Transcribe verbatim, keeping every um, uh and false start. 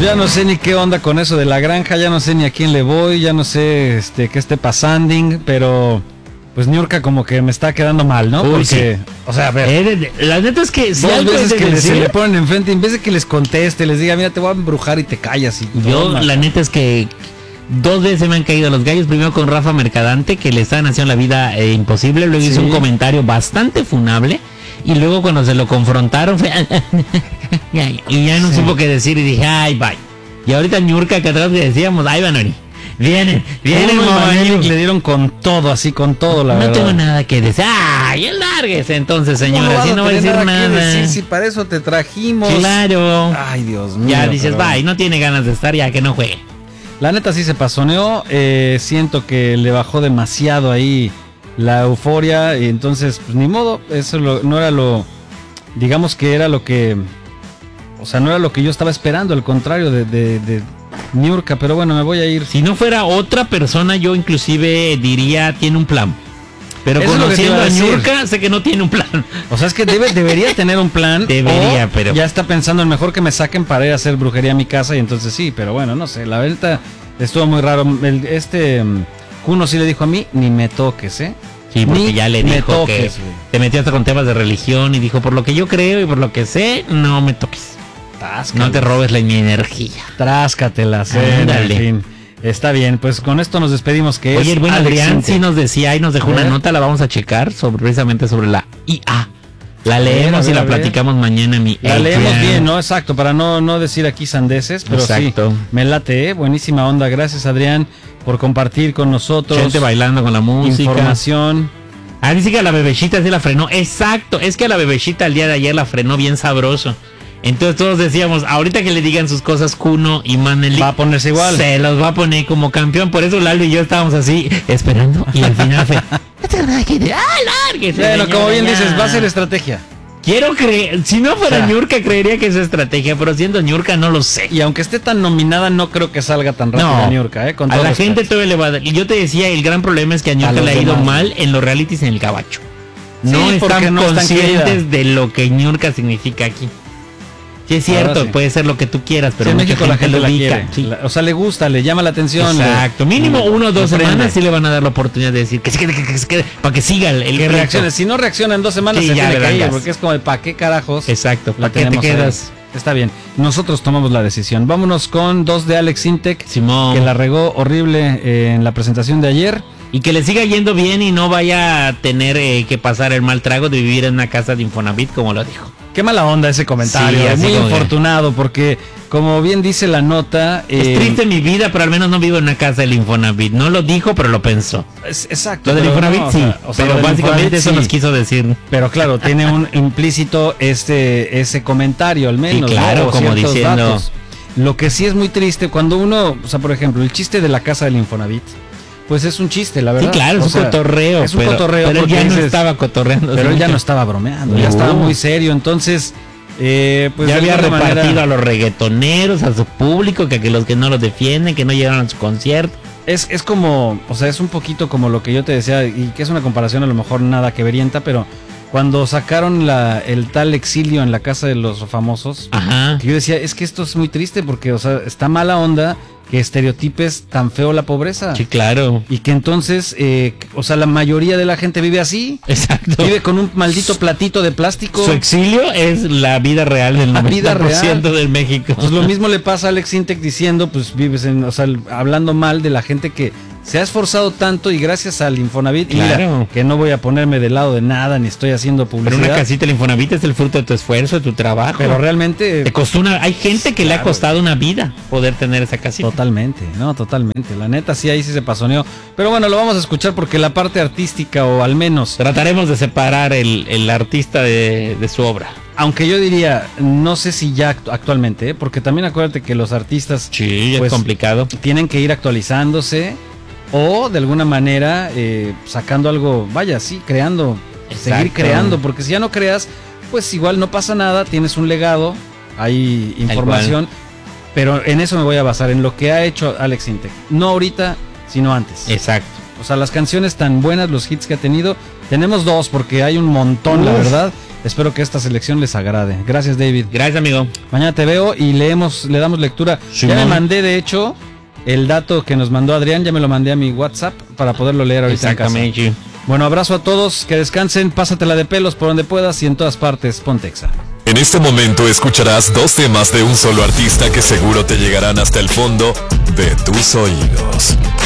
ya no sé ni qué onda con eso de la granja, ya no sé ni a quién le voy, ya no sé este qué esté pasando, pero pues Niurka como que me está quedando mal, ¿no? Uy, Porque, sí. o sea, a ver, eh, la neta es que si dos veces que le, decir, se le ponen enfrente, en vez de que les conteste, les diga, mira, te voy a embrujar y te callas. Y yo, toma. la neta es que dos veces me han caído los gallos. Primero con Rafa Mercadante, que le estaban haciendo la vida eh, imposible. Luego hizo Sí. un comentario bastante funable. Y luego cuando se lo confrontaron fue y ya no Sí. supo qué decir y dije, ay, bye. Y ahorita Niurka, que atrás le decíamos, ay, Vanori, vienen, vienen, Uno y mamá, Manelik le dieron con todo, así con todo, la no verdad. tengo nada que decir. Ay, lárguese entonces, señora, si no va a decir nada nada. que decir, si para eso te trajimos. Claro. Ay, Dios mío. Ya dices, pero- bye, no tiene ganas de estar, ya que no juegue. La neta sí se pasoneó, eh, siento que le bajó demasiado ahí la euforia y entonces, pues ni modo, eso lo- no era lo, digamos que era lo que, o sea, no era lo que yo estaba esperando, al contrario de, de, de Niurka, pero bueno, me voy a ir. Si no fuera otra persona, yo inclusive diría tiene un plan. Pero Eso es lo que te conociendo iba a a decir. Niurka, sé que no tiene un plan. O sea, es que debe, debería tener un plan. Debería, o pero- ya está pensando en mejor que me saquen para ir a hacer brujería a mi casa y entonces sí, pero bueno, no sé, la verdad estuvo muy raro. El- este mm, Kuno sí le dijo a mí, ni me toques, ¿eh? Sí, porque Ni ya le me dijo toques, que güey. te metió hasta con temas de religión y dijo, por lo que yo creo y por lo que sé, no me toques. Táscatelas. No te robes la, mi energía. Tráscatelas, eh, Ándale. en fin. Está bien, pues con esto nos despedimos, que Oye, es el buen Alex Adrián Inte. sí nos decía y nos dejó A una ver. nota, la vamos a checar sobre precisamente sobre la I A. La A ver, leemos a ver, y la a ver. platicamos mañana, mi La Adrián. leemos bien, ¿no? Exacto, para no, no decir aquí sandeces, pero Exacto. sí, me late, ¿eh? Buenísima onda. Gracias, Adrián, por compartir con nosotros Gente bailando con la música. información. Ah, dice que a la bebecita sí la frenó. Exacto, es que a la bebecita el día de ayer la frenó bien sabroso. Entonces todos decíamos, ahorita que le digan sus cosas Kuno y Manelik, Va a ponerse igual. se los va a poner como campeón. Por eso Lalo y yo estábamos así esperando y al final fue, no tengo nada que decir. ¡Ah, lárguese, Bueno, como señora, bien ya! dices, va a ser estrategia. Quiero creer, si no fuera O sea, Niurka creería que es estrategia, pero siendo Niurka no lo sé. Y aunque esté tan nominada, no creo que salga tan rápido No, Niurka, ¿eh? Con a todo la respeto. gente todavía le va a dar. Y yo te decía, el gran problema es que a Niurka los le ha ido demás. mal en los realities en el Gabacho. Sí, No porque están no están conscientes queridas. de lo que Niurka significa aquí. Sí, es cierto, Ahora sí. puede ser lo que tú quieras, pero Sí, en mucha México la gente lo la ubica. quiere. Sí. La- o sea, le gusta, le llama la atención. le- Exacto, mínimo uno o dos le prende. semanas sí le van a dar la oportunidad de decir que se quede, que, que se quede, para que siga el, el Que pleito. reaccione. Si no reacciona en dos semanas, Sí, se ya tiene le que dan ir, gas. porque es como, ¿para qué carajos? Exacto, la ¿para qué te tenemos ahí? quedas? Está bien. Nosotros tomamos la decisión. Vámonos con dos de Alex Intec, Simón. que la regó horrible eh, en la presentación de ayer. Y que le siga yendo bien y no vaya a tener eh, que pasar el mal trago de vivir en una casa de Infonavit, como lo dijo. Qué mala onda ese comentario. Sí, así muy como que- infortunado, porque como bien dice la nota. Es eh, triste mi vida, pero al menos no vivo en una casa del Infonavit. No lo dijo, pero lo pensó. es- exacto. Lo del pero Infonavit no, o sí, sea, o sea, pero lo del básicamente Infonavit eso sí. nos quiso decir. Pero claro, tiene un implícito este ese comentario al menos. Sí, claro, ¿no? O como ciertos diciendo- datos. Lo que sí es muy triste cuando uno, o sea, por ejemplo, el chiste de la casa del Infonavit, pues es un chiste, la Sí, verdad. claro, es O un sea, Es cotorreo. un pero, cotorreo. Pero él porque ya no dices- estaba cotorreando. Pero él ya mucho. no estaba bromeando, ya No. estaba muy serio. Entonces, eh, pues ya de había alguna repartido manera, a los reggaetoneros, a su público, que, que los que no los defienden, que no llegaron a su concierto. es, es como, o sea, es un poquito como lo que yo te decía, y que es una comparación a lo mejor nada que verienta, pero cuando sacaron la, el tal exilio en la casa de los famosos, Ajá. que yo decía, es que esto es muy triste porque, o sea, está mala onda que estereotipes tan feo la pobreza. Sí, claro. Y que entonces, eh, o sea, la mayoría de la gente vive así. Exacto. Vive con un maldito platito de plástico. Su exilio es la vida real del La vida noventa por ciento real. del México. Pues lo mismo le pasa a Alex Intec diciendo, pues vives en, o sea, hablando mal de la gente que se ha esforzado tanto y gracias al Infonavit, y mira, Claro. que no voy a ponerme del lado de nada ni estoy haciendo Pero publicidad. una casita, el Infonavit es el fruto de tu esfuerzo, de tu trabajo. Pero realmente, te costó una, hay gente que le ha Claro. costado una vida poder tener esa casita. totalmente, no, totalmente. La neta sí, ahí sí se pasoneó. Pero bueno, lo vamos a escuchar porque la parte artística, o al menos, Trataremos de separar el, el artista de, de su obra. aunque yo diría, no sé si ya actu- actualmente, ¿eh? Porque también acuérdate que los artistas Sí, pues, es complicado. tienen que ir actualizándose o de alguna manera eh, sacando algo, vaya, sí, creando, seguir Exacto. creando, porque si ya no creas, pues igual no pasa nada, tienes un legado, hay información, pero en eso me voy a basar, en lo que ha hecho Alex Intec, no ahorita, sino antes. Exacto. O sea, las canciones tan buenas, los hits que ha tenido. Tenemos dos porque hay un montón, Uf. la verdad. Espero que esta selección les agrade. Gracias, David. Gracias, amigo. Mañana te veo y leemos, le damos lectura. Simón. Ya me mandé, de hecho, el dato que nos mandó Adrián, ya me lo mandé a mi WhatsApp para poderlo leer ahorita Exactamente. en casa. Bueno, abrazo a todos, que descansen, pásatela de pelos por donde puedas y en todas partes, ponte Exa. En este momento escucharás dos temas de un solo artista que seguro te llegarán hasta el fondo de tus oídos.